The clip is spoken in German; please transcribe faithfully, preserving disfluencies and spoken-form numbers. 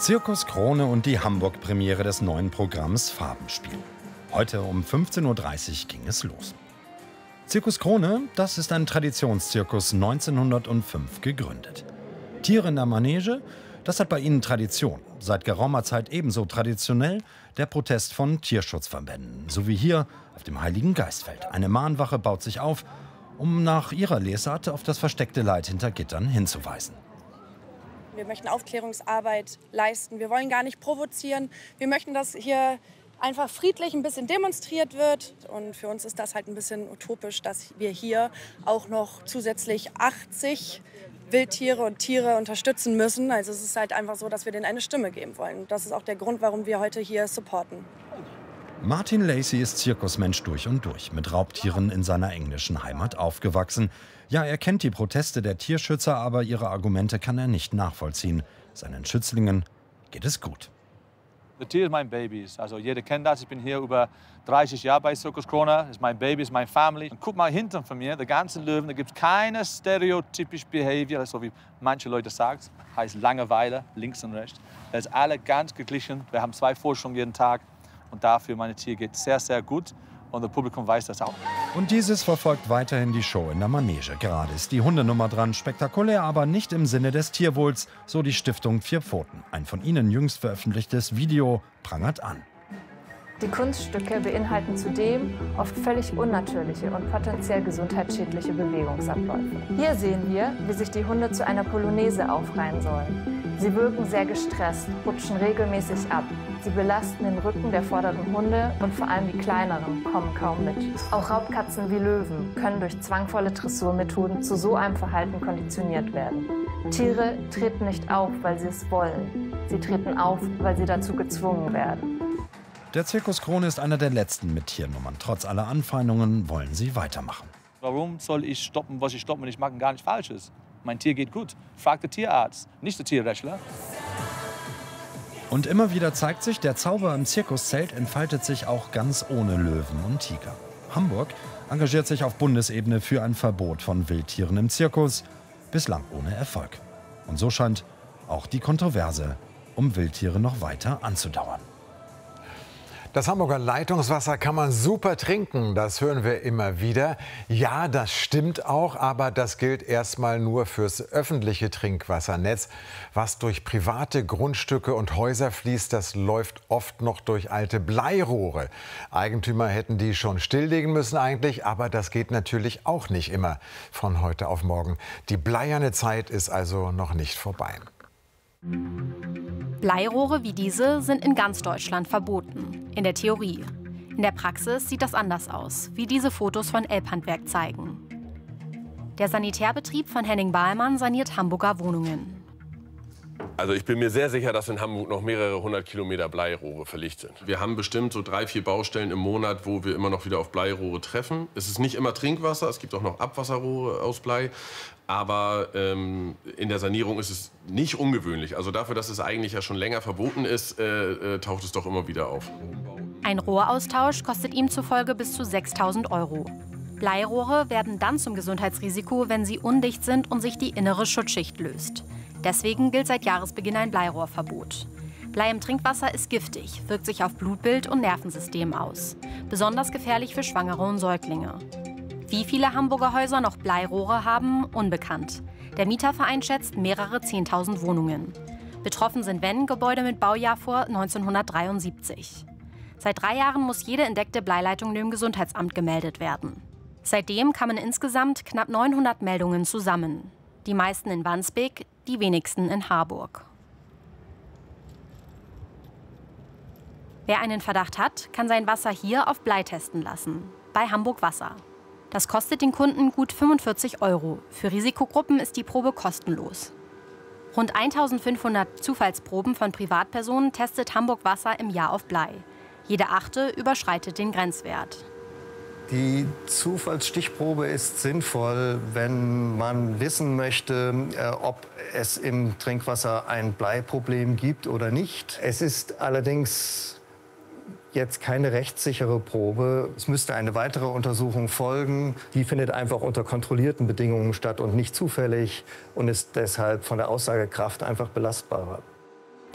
Zirkus Krone und die Hamburg-Premiere des neuen Programms Farbenspiel. Heute um fünfzehn Uhr dreißig ging es los. Zirkus Krone, das ist ein Traditionszirkus neunzehnhundertfünf gegründet. Tiere in der Manege, das hat bei ihnen Tradition. Seit geraumer Zeit ebenso traditionell der Protest von Tierschutzverbänden. So wie hier auf dem Heiligen Geistfeld. Eine Mahnwache baut sich auf, um nach ihrer Lesart auf das versteckte Leid hinter Gittern hinzuweisen. Wir möchten Aufklärungsarbeit leisten. Wir wollen gar nicht provozieren. Wir möchten, dass hier einfach friedlich ein bisschen demonstriert wird. Und für uns ist das halt ein bisschen utopisch, dass wir hier auch noch zusätzlich achtzig Wildtiere und Tiere unterstützen müssen. Also es ist halt einfach so, dass wir denen eine Stimme geben wollen. Das ist auch der Grund, warum wir heute hier supporten. Martin Lacey ist Zirkusmensch durch und durch, mit Raubtieren in seiner englischen Heimat aufgewachsen. Ja, er kennt die Proteste der Tierschützer, aber ihre Argumente kann er nicht nachvollziehen. Seinen Schützlingen geht es gut. Das Tier ist mein Baby. Also jeder kennt das. Ich bin hier über dreißig Jahre bei Zirkus Krone. Das ist mein Baby, das ist meine Family. Und guck mal hinten von mir, der ganze Löwen, da gibt es keine stereotypische Behavior, so wie manche Leute sagen. Heißt Langeweile, links und rechts. Das ist alle ganz geglichen. Wir haben zwei Forschungen jeden Tag. Und dafür, meine Tier geht sehr, sehr gut. Und das Publikum weiß das auch. Und dieses verfolgt weiterhin die Show in der Manege. Gerade ist die Hundenummer dran. Spektakulär, aber nicht im Sinne des Tierwohls, so die Stiftung Vier Pfoten. Ein von ihnen jüngst veröffentlichtes Video prangert an. Die Kunststücke beinhalten zudem oft völlig unnatürliche und potenziell gesundheitsschädliche Bewegungsabläufe. Hier sehen wir, wie sich die Hunde zu einer Polonaise aufreihen sollen. Sie wirken sehr gestresst, rutschen regelmäßig ab. Sie belasten den Rücken der vorderen Hunde und vor allem die kleineren kommen kaum mit. Auch Raubkatzen wie Löwen können durch zwangvolle Dressurmethoden zu so einem Verhalten konditioniert werden. Tiere treten nicht auf, weil sie es wollen. Sie treten auf, weil sie dazu gezwungen werden. Der Zirkus Krone ist einer der letzten mit Tiernummern. Trotz aller Anfeindungen wollen sie weitermachen. Warum soll ich stoppen, was ich stoppen, wenn ich mache gar nicht Falsches? Mein Tier geht gut. Fragt der Tierarzt, nicht der Tierrechtler. Und immer wieder zeigt sich, der Zauber im Zirkuszelt entfaltet sich auch ganz ohne Löwen und Tiger. Hamburg engagiert sich auf Bundesebene für ein Verbot von Wildtieren im Zirkus, bislang ohne Erfolg. Und so scheint auch die Kontroverse um Wildtiere noch weiter anzudauern. Das Hamburger Leitungswasser kann man super trinken, das hören wir immer wieder. Ja, das stimmt auch, aber das gilt erstmal nur fürs öffentliche Trinkwassernetz. Was durch private Grundstücke und Häuser fließt, das läuft oft noch durch alte Bleirohre. Eigentümer hätten die schon stilllegen müssen eigentlich, aber das geht natürlich auch nicht immer von heute auf morgen. Die bleierne Zeit ist also noch nicht vorbei. Bleirohre wie diese sind in ganz Deutschland verboten. In der Theorie. In der Praxis sieht das anders aus, wie diese Fotos von Elbhandwerk zeigen. Der Sanitärbetrieb von Henning Bahlmann saniert Hamburger Wohnungen. Also ich bin mir sehr sicher, dass in Hamburg noch mehrere hundert Kilometer Bleirohre verlegt sind. Wir haben bestimmt so drei, vier Baustellen im Monat, wo wir immer noch wieder auf Bleirohre treffen. Es ist nicht immer Trinkwasser, es gibt auch noch Abwasserrohre aus Blei. Aber ähm, in der Sanierung ist es nicht ungewöhnlich. Also dafür, dass es eigentlich ja schon länger verboten ist, äh, äh, taucht es doch immer wieder auf. Ein Rohraustausch kostet ihm zufolge bis zu sechstausend Euro. Bleirohre werden dann zum Gesundheitsrisiko, wenn sie undicht sind und sich die innere Schutzschicht löst. Deswegen gilt seit Jahresbeginn ein Bleirohrverbot. Blei im Trinkwasser ist giftig, wirkt sich auf Blutbild und Nervensystem aus. Besonders gefährlich für Schwangere und Säuglinge. Wie viele Hamburger Häuser noch Bleirohre haben, unbekannt. Der Mieterverein schätzt mehrere zehntausend Wohnungen. Betroffen sind wenn Gebäude mit Baujahr vor neunzehnhundertdreiundsiebzig. Seit drei Jahren muss jede entdeckte Bleileitung dem Gesundheitsamt gemeldet werden. Seitdem kamen insgesamt knapp neunhundert Meldungen zusammen. Die meisten in Wandsbek, die wenigsten in Harburg. Wer einen Verdacht hat, kann sein Wasser hier auf Blei testen lassen. Bei Hamburg Wasser. Das kostet den Kunden gut fünfundvierzig Euro. Für Risikogruppen ist die Probe kostenlos. Rund eintausendfünfhundert Zufallsproben von Privatpersonen testet Hamburg Wasser im Jahr auf Blei. Jede achte überschreitet den Grenzwert. Die Zufallsstichprobe ist sinnvoll, wenn man wissen möchte, ob es im Trinkwasser ein Bleiproblem gibt oder nicht. Es ist allerdings jetzt keine rechtssichere Probe. Es müsste eine weitere Untersuchung folgen. Die findet einfach unter kontrollierten Bedingungen statt und nicht zufällig und ist deshalb von der Aussagekraft einfach belastbarer.